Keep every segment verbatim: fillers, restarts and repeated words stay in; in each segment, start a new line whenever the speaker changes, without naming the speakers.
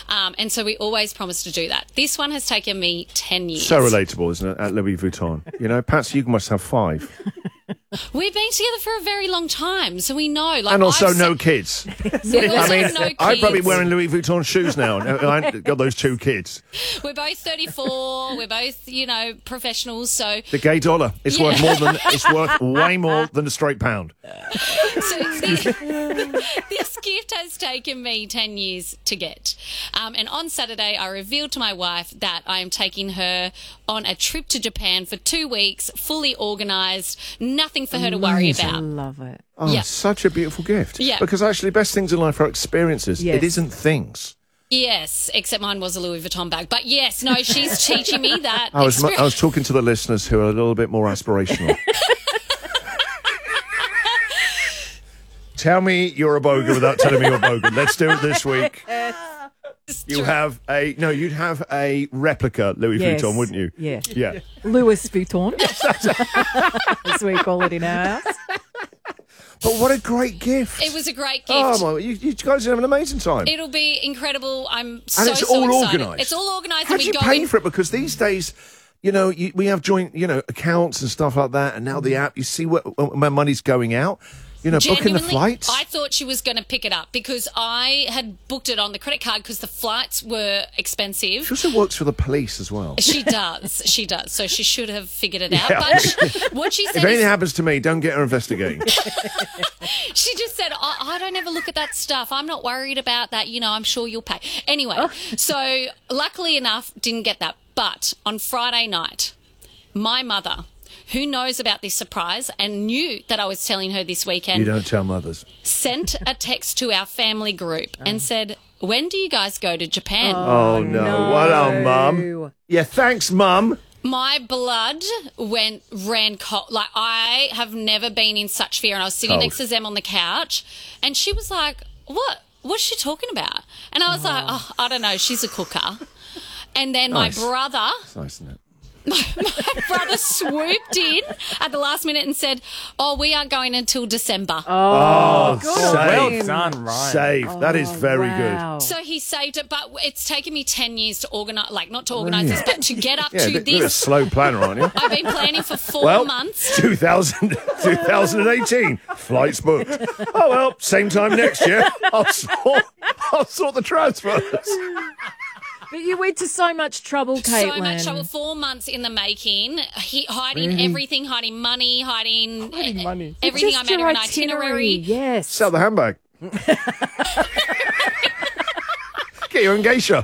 Um, and so we always promise to do that. This one has taken me ten years.
So relatable, isn't it, at Louis Vuitton? You know, Patsy, you must have five.
We've been together for a very long time, so we know. Like,
And also
I've
no
se-
kids.
We also
I mean,
have no kids.
I'm probably wearing Louis Vuitton shoes now. and I got those two kids.
We're both thirty-four. We're both, you know, professionals. So,
The gay dollar. It's
Yeah.
worth more than. It's worth way more than a straight pound.
so this, this gift has taken me ten years to get. Um, and on Saturday, I revealed to my wife that I am taking her on a trip to Japan for two weeks, fully organised, nothing for her to worry
I
about.
love it.
Oh,
Yeah.
such a beautiful gift.
Yeah.
Because actually, best things in life are experiences.
Yes.
It isn't things.
Yes, except mine was a Louis Vuitton bag. But yes, no, she's teaching me that.
I was, mu-
experience-
I was talking to the listeners who are a little bit more aspirational. Tell me you're a bogan without telling me you're a bogan. Let's do it this week. You have a no. You'd have a replica Louis
Yes.
Vuitton, wouldn't you?
Yeah.
Yeah.
Louis Vuitton, as we call it in our house.
But what a great gift!
It was a great gift.
Oh my! You, you guys have an amazing time.
It'll be incredible. I'm so,
and it's
so
all
excited.
organised.
It's all organised.
How
and
do
we
you
go
pay
in-
for it? Because these days, you know, you, we have joint, you know, accounts and stuff like that, and now the app, you see where, where money's going out. You know, booking the
Genuinely,
flights.
I thought she was going to pick it up because I had booked it on the credit card because the flights were expensive.
She also works for the police as well.
She does. She does. So she should have figured it out.
Yeah.
But she, what she
If
said
anything
is,
happens to me, don't get her investigating.
she just said, I, I don't ever look at that stuff. I'm not worried about that. You know, I'm sure you'll pay. Anyway, so luckily enough, didn't get that. But on Friday night, my mother, who knows about this surprise and knew that I was telling her this weekend,
You don't tell mothers.
sent a text to our family group and said, when do you guys go to Japan?
Oh, no. What on, Mum? Yeah, thanks, Mum.
My blood went ran cold. Like, I have never been in such fear. And I was sitting
Cold.
next to Zem on the couch, and she was like, what? What's she talking about? And I was like, oh, I don't know. She's a cooker. And then
Nice.
my brother,
It's nice, isn't it?
my brother swooped in at the last minute and said, oh, we aren't going until December.
Oh,
good
save.
on
Well done, Ryan.
Save. that is very
Wow.
So he saved it, but it's taken me ten years to organise, like, not to organise this, but to get up
good. Yeah,
to
th- you're a
this.
slow planner, aren't you?
I've been planning for four
Well,
months.
two thousand, twenty eighteen, flights booked. Oh, well, same time next year. I'll sort, I'll sort the transfers.
But you went to so much trouble, Caitlin.
So much trouble. Four months in the making, he, hiding everything, hiding money, hiding,
Hiding
eh,
money.
everything.
Just
I made
your
her an itinerary.
Yes.
Sell the handbag. Get your own geisha.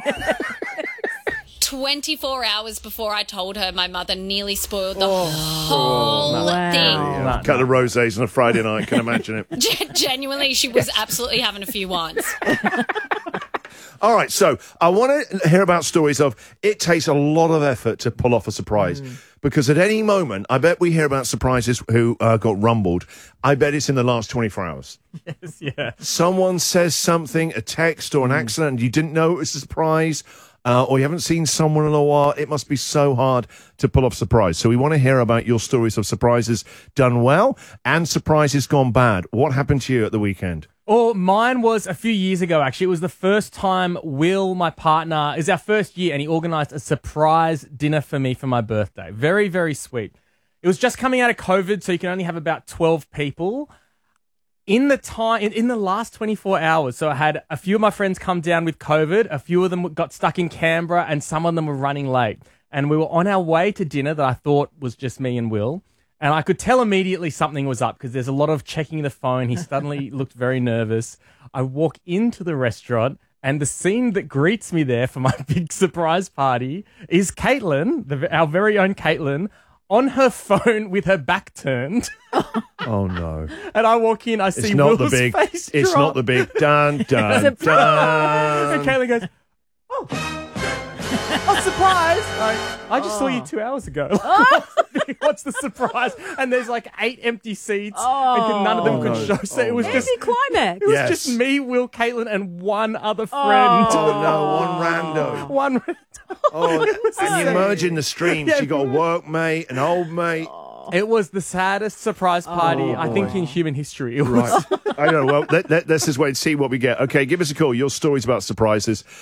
twenty-four hours before I told her, my mother nearly spoiled the whole
Wow.
thing.
Yeah, cut of rosés on a Friday night. Can imagine it.
Gen- Genuinely, she was absolutely having a few wines.
All right, so I want to hear about stories of it takes a lot of effort to pull off a surprise. Because at any moment, I bet we hear about surprises who uh, got rumbled. I bet it's in the last twenty-four hours.
Yes, yeah.
Someone says something, a text or an accident, and you didn't know it was a surprise, uh, or you haven't seen someone in a while. It must be so hard to pull off a surprise. So we want to hear about your stories of surprises done well and surprises gone bad. What happened to you at the weekend?
Or mine was a few years ago, actually. It was the first time Will, my partner, it was our first year, and he organised a surprise dinner for me for my birthday. Very, very sweet. It was just coming out of COVID, so you can only have about twelve people. In the time, in, in the last twenty-four hours, so I had a few of my friends come down with COVID, a few of them got stuck in Canberra, and some of them were running late. And we were on our way to dinner that I thought was just me and Will. And I could tell immediately something was up because there's a lot of checking the phone. He suddenly looked very nervous. I walk into the restaurant, and the scene that greets me there for my big surprise party is Caitlin, the, our very own Caitlin, on her phone with her back turned.
Oh, no.
And I walk in, I
It's
see
not
Will's
the big,
face
it's
drop.
not the big, dun, dun,
Surprise!
dun.
And Caitlin goes, oh, oh, surprise! I, I just saw you two hours ago. What's the surprise? And there's like eight empty seats, and none of them
Oh,
could
no.
show. So
Oh,
it was
no.
just,
Anti-climax.
it was
Yes.
just me, Will, Caitlin, and one other friend.
Oh, no, one rando.
One.
Oh,
It was
and you
sad.
merge in the streams.
Yeah.
You got a workmate, an old mate.
It was the saddest surprise party,
Oh,
I think,
boy.
in human history. It was.
Right. I know. Well, let, let, let's just wait and see what we get. Okay, give us a call. Your stories about surprises.